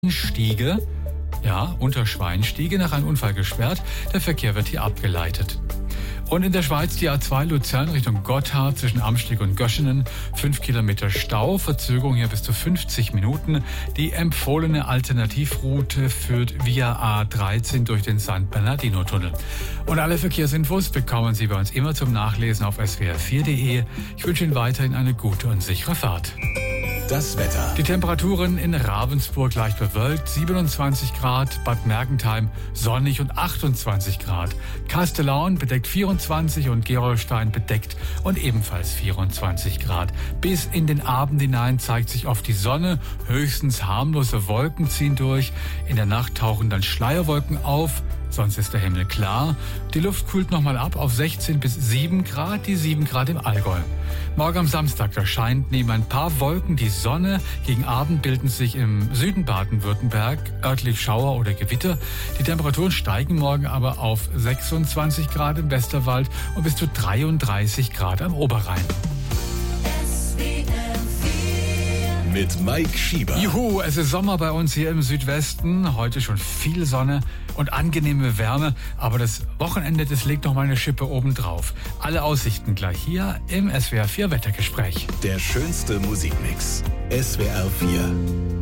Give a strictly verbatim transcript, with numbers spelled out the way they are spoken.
Schweinstiege, ja, unter Schweinstiege, nach einem Unfall gesperrt. Der Verkehr wird hier abgeleitet. Und in der Schweiz die A zwei Luzern Richtung Gotthard zwischen Amsteg und Göschenen. Fünf Kilometer Stau, Verzögerung hier bis zu fünfzig Minuten. Die empfohlene Alternativroute führt via A dreizehn durch den San Bernardino-Tunnel. Und alle Verkehrsinfos bekommen Sie bei uns immer zum Nachlesen auf s w r vier punkt d e. Ich wünsche Ihnen weiterhin eine gute und sichere Fahrt. Das Wetter. Die Temperaturen in Ravensburg leicht bewölkt, siebenundzwanzig Grad, Bad Mergentheim sonnig und achtundzwanzig Grad. Kastellaun bedeckt vierundzwanzig und Gerolstein bedeckt und ebenfalls vierundzwanzig Grad. Bis in den Abend hinein zeigt sich oft die Sonne, höchstens harmlose Wolken ziehen durch. In der Nacht tauchen dann Schleierwolken auf. Sonst ist der Himmel klar. Die Luft kühlt nochmal ab auf sechzehn bis sieben Grad, die sieben Grad im Allgäu. Morgen am Samstag, da scheint neben ein paar Wolken die Sonne. Gegen Abend bilden sich im Süden Baden-Württemberg örtlich Schauer oder Gewitter. Die Temperaturen steigen morgen aber auf sechsundzwanzig Grad im Westerwald und bis zu dreiunddreißig Grad am Oberrhein. Mit Mike Schieber. Juhu, es ist Sommer bei uns hier im Südwesten. Heute schon viel Sonne und angenehme Wärme. Aber das Wochenende, das legt noch mal eine Schippe oben drauf. Alle Aussichten gleich hier im S W R vier Wettergespräch. Der schönste Musikmix. S W R vier.